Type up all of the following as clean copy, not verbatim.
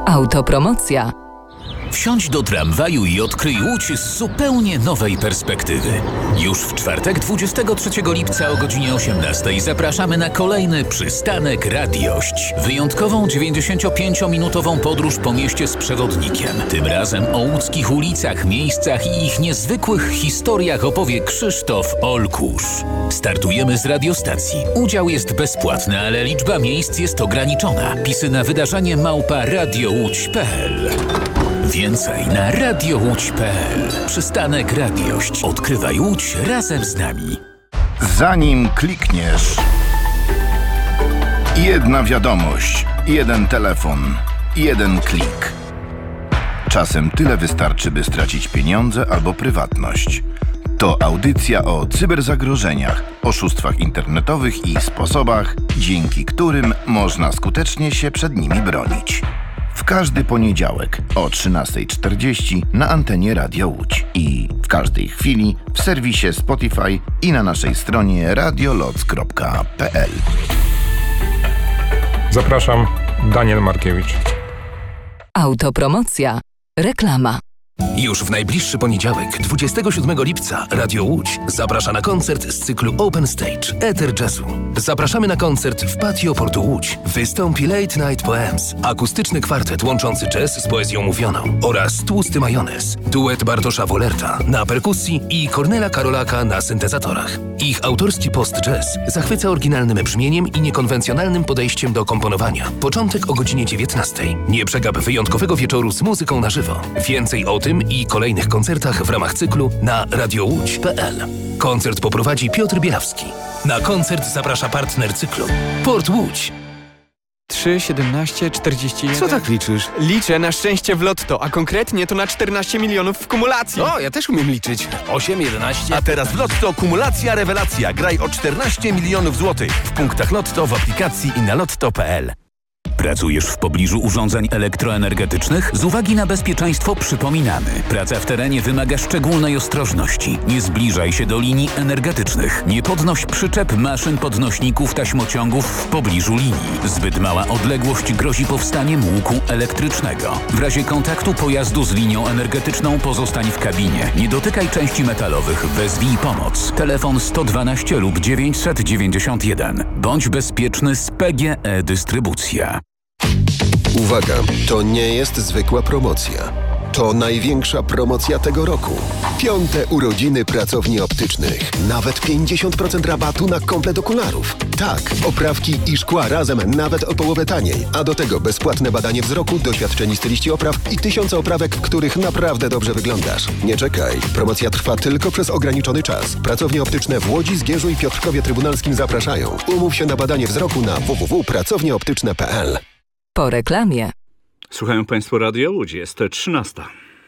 Autopromocja. Wsiądź do tramwaju i odkryj Łódź z zupełnie nowej perspektywy. Już w czwartek 23 lipca o godzinie 18 zapraszamy na kolejny przystanek Radiość. Wyjątkową 95-minutową podróż po mieście z przewodnikiem. Tym razem o łódzkich ulicach, miejscach i ich niezwykłych historiach opowie Krzysztof Olkusz. Startujemy z radiostacji. Udział jest bezpłatny, ale liczba miejsc jest ograniczona. Pisy na wydarzenie @radiołódź.pl. Więcej na radiołódź.pl. Przystanek Radiość. Odkrywaj Łódź razem z nami. Zanim klikniesz, jedna wiadomość, jeden telefon, jeden klik. Czasem tyle wystarczy, by stracić pieniądze albo prywatność. To audycja o cyberzagrożeniach, oszustwach internetowych i sposobach, dzięki którym można skutecznie się przed nimi bronić. W każdy poniedziałek o 13:40 na antenie Radio Łódź i w każdej chwili w serwisie Spotify i na naszej stronie radioloc.pl. Zapraszam, Daniel Markiewicz. Autopromocja. Reklama. Już w najbliższy poniedziałek, 27 lipca, Radio Łódź zaprasza na koncert z cyklu Open Stage Eter Jazzu. Zapraszamy na koncert w patio Portu Łódź. Wystąpi Late Night Poems, akustyczny kwartet łączący jazz z poezją mówioną oraz Tłusty Majonez, duet Bartosza Wolerta na perkusji i Kornela Karolaka na syntezatorach. Ich autorski post-jazz zachwyca oryginalnym brzmieniem i niekonwencjonalnym podejściem do komponowania. Początek o godzinie 19:00. Nie przegap wyjątkowego wieczoru z muzyką na żywo. Więcej o tym i kolejnych koncertach w ramach cyklu na radiołódź.pl. Koncert poprowadzi Piotr Bielawski. Na koncert zaprasza partner cyklu Port Łódź. 3, 17, 41... Co tak liczysz? Liczę na szczęście w lotto, a konkretnie to na 14 milionów w kumulacji. O, ja też umiem liczyć. 8, 11... A teraz w Lotto kumulacja rewelacja. Graj o 14 milionów złotych. W punktach Lotto, w aplikacji i na lotto.pl. Pracujesz w pobliżu urządzeń elektroenergetycznych? Z uwagi na bezpieczeństwo przypominamy. Praca w terenie wymaga szczególnej ostrożności. Nie zbliżaj się do linii energetycznych. Nie podnoś przyczep, maszyn, podnośników, taśmociągów w pobliżu linii. Zbyt mała odległość grozi powstaniem łuku elektrycznego. W razie kontaktu pojazdu z linią energetyczną pozostań w kabinie. Nie dotykaj części metalowych. Wezwij pomoc. Telefon 112 lub 991. Bądź bezpieczny z PGE Dystrybucja. Uwaga, to nie jest zwykła promocja. To największa promocja tego roku. 5. urodziny pracowni optycznych. Nawet 50% rabatu na komplet okularów. Tak, oprawki i szkła razem nawet o połowę taniej. A do tego bezpłatne badanie wzroku, doświadczeni styliści opraw i 1000 oprawek, w których naprawdę dobrze wyglądasz. Nie czekaj. Promocja trwa tylko przez ograniczony czas. Pracownie optyczne w Łodzi, Zgierzu i Piotrkowie Trybunalskim zapraszają. Umów się na badanie wzroku na www.pracownieoptyczne.pl. Po reklamie. Słuchają Państwo Radio Łódź, jest 13:00.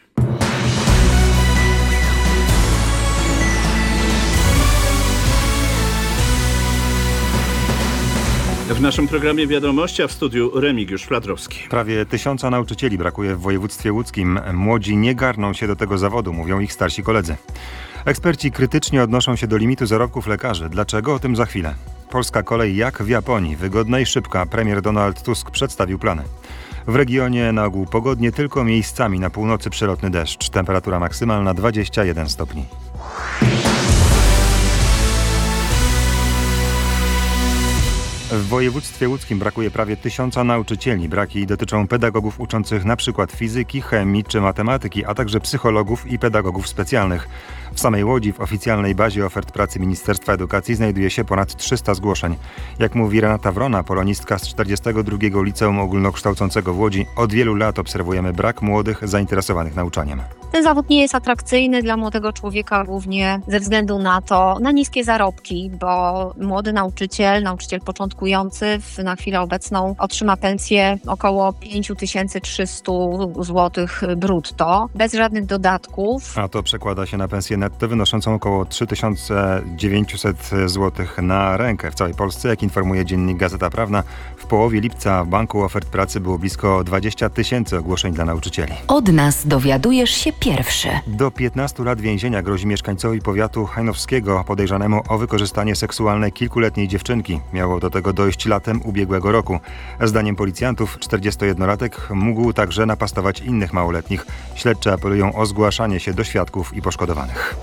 W naszym programie Wiadomości, a w studiu Remigiusz Fladrowski. Prawie 1000 nauczycieli brakuje w województwie łódzkim. Młodzi nie garną się do tego zawodu, mówią ich starsi koledzy. Eksperci krytycznie odnoszą się do limitu zarobków lekarzy. Dlaczego? O tym za chwilę. Polska kolej jak w Japonii. Wygodna i szybka. Premier Donald Tusk przedstawił plany. W regionie na ogół pogodnie, tylko miejscami na północy przelotny deszcz. Temperatura maksymalna 21 stopni. W województwie łódzkim brakuje prawie 1000 nauczycieli. Braki dotyczą pedagogów uczących np. fizyki, chemii czy matematyki, a także psychologów i pedagogów specjalnych. W samej Łodzi w oficjalnej bazie ofert pracy Ministerstwa Edukacji znajduje się ponad 300 zgłoszeń. Jak mówi Renata Wrona, polonistka z 42. Liceum Ogólnokształcącego w Łodzi, od wielu lat obserwujemy brak młodych zainteresowanych nauczaniem. Ten zawód nie jest atrakcyjny dla młodego człowieka głównie ze względu na niskie zarobki, bo młody nauczyciel początkujący na chwilę obecną otrzyma pensję około 5300 zł brutto, bez żadnych dodatków. A to przekłada się na pensję netto wynoszącą około 3900 zł na rękę. W całej Polsce, jak informuje dziennik Gazeta Prawna, w połowie lipca w banku ofert pracy było blisko 20 000 ogłoszeń dla nauczycieli. Od nas dowiadujesz się pierwszy. Do 15 lat więzienia grozi mieszkańcowi powiatu hajnowskiego podejrzanemu o wykorzystanie seksualne kilkuletniej dziewczynki. Miało do tego dojść latem ubiegłego roku. Zdaniem policjantów 41-latek mógł także napastować innych małoletnich. Śledczy apelują o zgłaszanie się do świadków i poszkodowanych.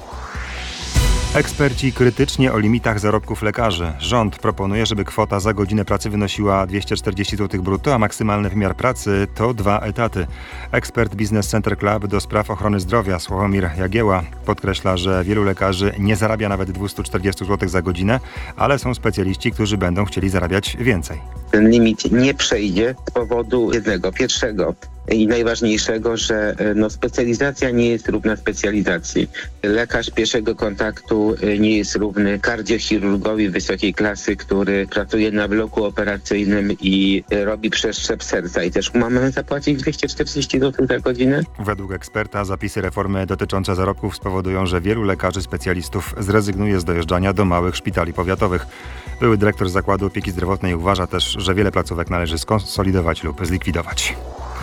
Eksperci krytycznie o limitach zarobków lekarzy. Rząd proponuje, żeby kwota za godzinę pracy wynosiła 240 zł brutto, a maksymalny wymiar pracy to 2 etaty. Ekspert Business Center Club do spraw ochrony zdrowia Sławomir Jagieła podkreśla, że wielu lekarzy nie zarabia nawet 240 zł za godzinę, ale są specjaliści, którzy będą chcieli zarabiać więcej. Ten limit nie przejdzie z powodu pierwszego i najważniejszego, że specjalizacja nie jest równa specjalizacji. Lekarz pierwszego kontaktu nie jest równy kardiochirurgowi wysokiej klasy, który pracuje na bloku operacyjnym i robi przeszczep serca. I też mamy zapłacić 240 zł za godzinę? Według eksperta zapisy reformy dotyczące zarobków spowodują, że wielu lekarzy specjalistów zrezygnuje z dojeżdżania do małych szpitali powiatowych. Były dyrektor Zakładu Opieki Zdrowotnej uważa też, że wiele placówek należy skonsolidować lub zlikwidować.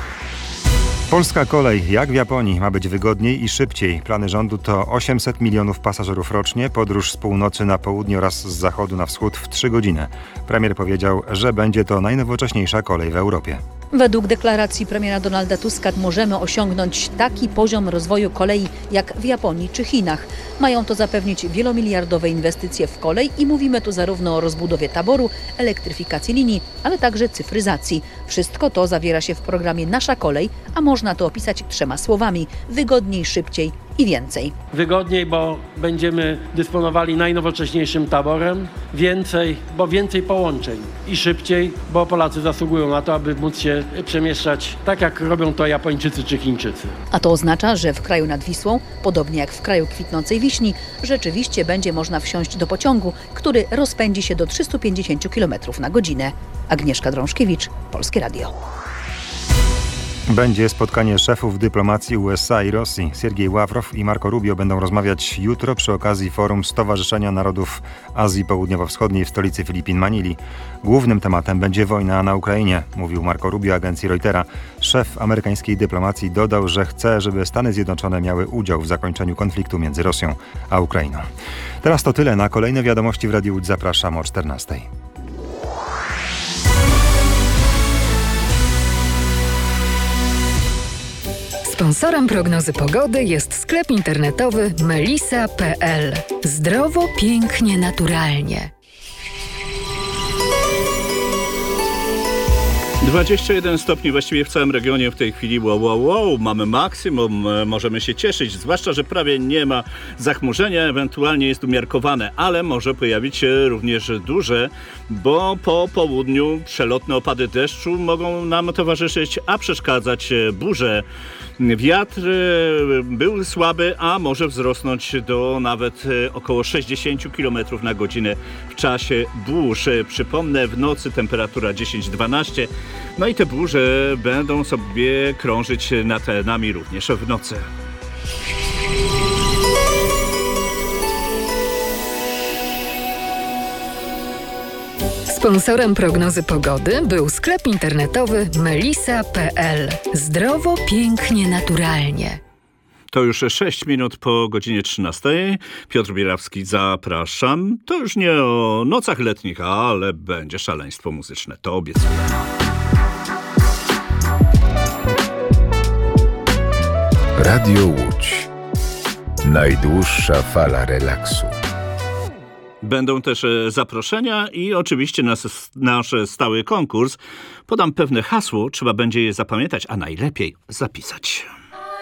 Polska kolej, jak w Japonii, ma być wygodniej i szybciej. Plany rządu to 800 milionów pasażerów rocznie, podróż z północy na południe oraz z zachodu na wschód w 3 godziny. Premier powiedział, że będzie to najnowocześniejsza kolej w Europie. Według deklaracji premiera Donalda Tuska możemy osiągnąć taki poziom rozwoju kolei jak w Japonii czy Chinach. Mają to zapewnić wielomiliardowe inwestycje w kolej i mówimy tu zarówno o rozbudowie taboru, elektryfikacji linii, ale także cyfryzacji. Wszystko to zawiera się w programie Nasza Kolej, a można to opisać 3 słowami: wygodniej, szybciej i więcej. Wygodniej, bo będziemy dysponowali najnowocześniejszym taborem, więcej połączeń i szybciej, bo Polacy zasługują na to, aby móc się przemieszczać tak, jak robią to Japończycy czy Chińczycy. A to oznacza, że w kraju nad Wisłą, podobnie jak w kraju kwitnącej wiśni, rzeczywiście będzie można wsiąść do pociągu, który rozpędzi się do 350 km na godzinę. Agnieszka Drążkiewicz, Polskie Radio. Będzie spotkanie szefów dyplomacji USA i Rosji. Siergiej Ławrow i Marco Rubio będą rozmawiać jutro przy okazji forum Stowarzyszenia Narodów Azji Południowo-Wschodniej w stolicy Filipin, Manili. Głównym tematem będzie wojna na Ukrainie, mówił Marco Rubio agencji Reutera. Szef amerykańskiej dyplomacji dodał, że chce, żeby Stany Zjednoczone miały udział w zakończeniu konfliktu między Rosją a Ukrainą. Teraz to tyle. Na kolejne wiadomości w Radiu Łódź zapraszam o 14:00. Sponsorem prognozy pogody jest sklep internetowy melisa.pl. Zdrowo, pięknie, naturalnie. 21 stopni właściwie w całym regionie w tej chwili. Wow, mamy maksimum, możemy się cieszyć, zwłaszcza, że prawie nie ma zachmurzenia, ewentualnie jest umiarkowane, ale może pojawić się również duże, bo po południu przelotne opady deszczu mogą nam towarzyszyć, a przeszkadzać burze. Wiatr był słaby, a może wzrosnąć do nawet około 60 km na godzinę w czasie burz. Przypomnę, w nocy temperatura 10-12, no i te burze będą sobie krążyć nad nami również w nocy. Sponsorem prognozy pogody był sklep internetowy melisa.pl. Zdrowo, pięknie, naturalnie. To już 6 minut po godzinie 13. Piotr Bierawski, zapraszam. To już nie o nocach letnich, ale będzie szaleństwo muzyczne. To obiecuję. Radio Łódź. Najdłuższa fala relaksu. Będą też zaproszenia i oczywiście nasz stały konkurs. Podam pewne hasło, trzeba będzie je zapamiętać, a najlepiej zapisać.